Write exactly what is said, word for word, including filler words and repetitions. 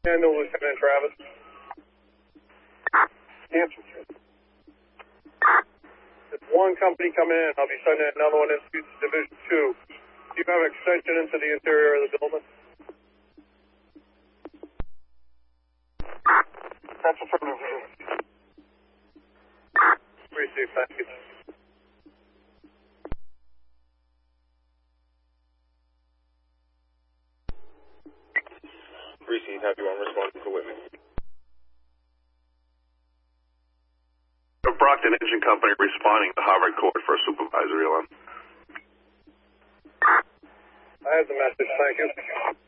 Handle Lieutenant Travis. Answer. If one company come in, I'll be sending another one into Division two. Do you have extension into the interior of the building? That's affirmative. Received, thank you. Received, have you on response to witness. The Brockton Engine Company responding to Harvard Court for a supervisory alarm. I have the message, thank you.